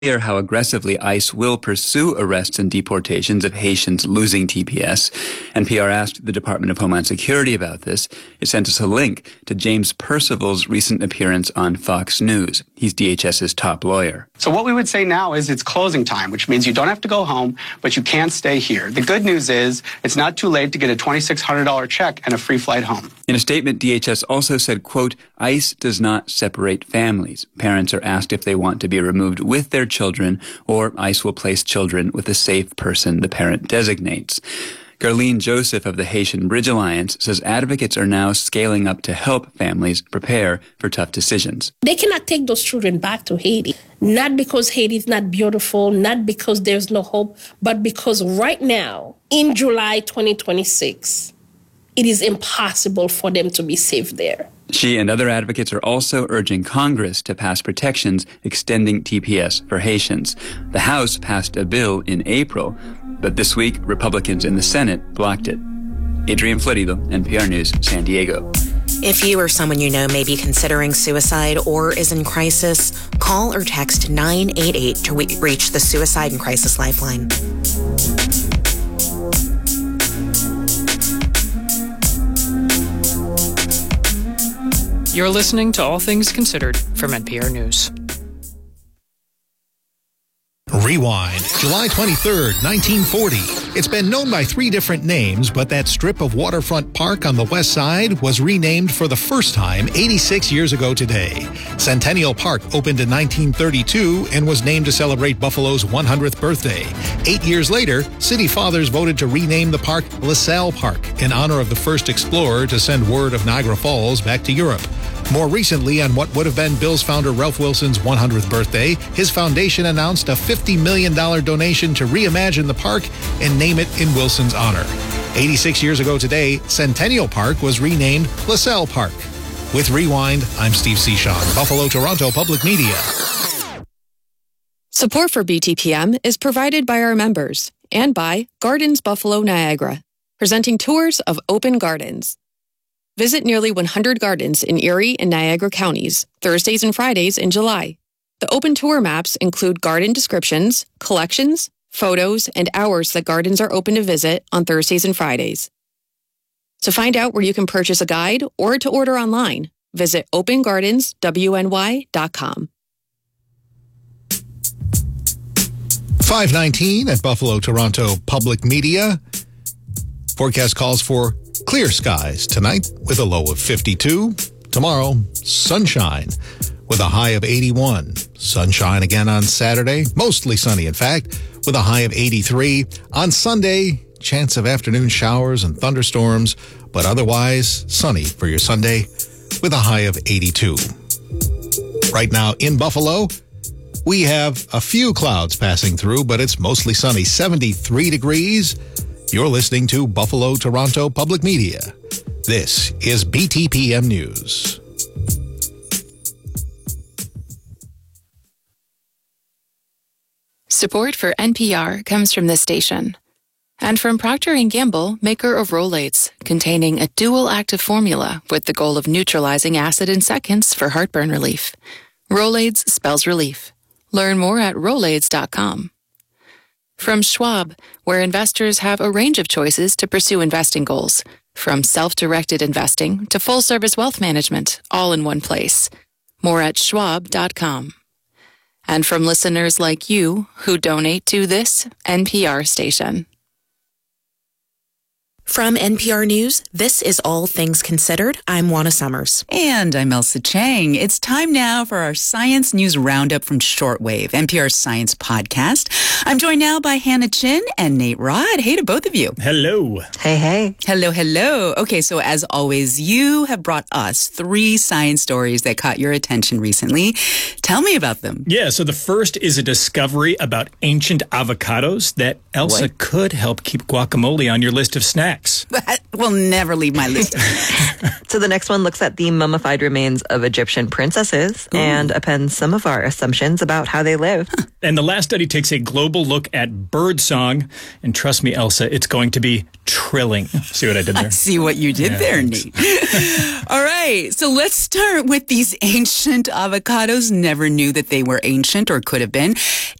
how aggressively ICE will pursue arrests and deportations of Haitians losing TPS. NPR asked the Department of Homeland Security about this. It sent us a link to James Percival's recent appearance on Fox News. He's DHS's top lawyer. So what we would say now is it's closing time, which means you don't have to go home, but you can't stay here. The good news is it's not too late to get a $2,600 check and a free flight home. In a statement, DHS also said, quote, ICE does not separate families. Parents are asked if they want to be removed with their children, or ICE will place children with a safe person the parent designates. Garlene Joseph of the Haitian Bridge Alliance says advocates are now scaling up to help families prepare for tough decisions. They cannot take those children back to Haiti, not because Haiti is not beautiful, not because there's no hope, but because right now, in July 2026, it is impossible for them to be safe there. She and other advocates are also urging Congress to pass protections extending TPS for Haitians. The House passed a bill in April, but this week, Republicans in the Senate blocked it. Adrian Florido, NPR News, San Diego. If you or someone you know may be considering suicide or is in crisis, call or text 988 to reach the Suicide and Crisis Lifeline. You're listening to All Things Considered from NPR News. Rewind, July 23rd, 1940. It's been known by 3 different names, but that strip of waterfront park on the west side was renamed for the first time 86 years ago today. Centennial Park opened in 1932 and was named to celebrate Buffalo's 100th birthday. 8 years later, city fathers voted to rename the park LaSalle Park in honor of the first explorer to send word of Niagara Falls back to Europe. More recently, on what would have been Bill's founder Ralph Wilson's 100th birthday, his foundation announced a $50 million donation to reimagine the park and name it in Wilson's honor. 86 years ago today, Centennial Park was renamed LaSalle Park. With Rewind, I'm Steve Cichon, Buffalo, Toronto Public Media. Support for BTPM is provided by our members and by Gardens Buffalo Niagara, presenting tours of open gardens. Visit nearly 100 gardens in Erie and Niagara counties, Thursdays and Fridays in July. The open tour maps include garden descriptions, collections, photos, and hours that gardens are open to visit on Thursdays and Fridays. To find out where you can purchase a guide or to order online, visit opengardenswny.com. 5:19 at Buffalo, Toronto Public Media. Forecast calls for clear skies tonight with a low of 52. Tomorrow, sunshine with a high of 81. Sunshine again on Saturday, mostly sunny in fact, with a high of 83. On Sunday, chance of afternoon showers and thunderstorms, but otherwise sunny for your Sunday with a high of 82. Right now in Buffalo, we have a few clouds passing through, but it's mostly sunny, 73 degrees. You're listening to Buffalo, Toronto Public Media. This is BTPM News. Support for NPR comes from this station and from Procter & Gamble, maker of Rolaids, containing a dual active formula with the goal of neutralizing acid in seconds for heartburn relief. Rolaids spells relief. Learn more at Rolaids.com. From Schwab, where investors have a range of choices to pursue investing goals, from self-directed investing to full-service wealth management, all in one place. More at Schwab.com. And from listeners like you who donate to this NPR station. From NPR News, this is All Things Considered. I'm Juana Summers. And I'm Elsa Chang. It's time now for our Science News Roundup from Shortwave, NPR's science podcast. I'm joined now by Hannah Chin and Nate Rod. Hey to both of you. Hello. Hey, hey. Hello, hello. Okay, so as always, you have brought us 3 science stories that caught your attention recently. Tell me about them. Yeah, so the first is a discovery about ancient avocados that Elsa could help keep guacamole on your list of snacks. X. That will never leave my list. So the next one looks at the mummified remains of Egyptian princesses and appends some of our assumptions about how they lived. And the last study takes a global look at birdsong. And trust me, Elsa, it's going to be trilling. See what I did there? I see what you did there, Nate. All right. So let's start with these ancient avocados. Never knew that they were ancient or could have been.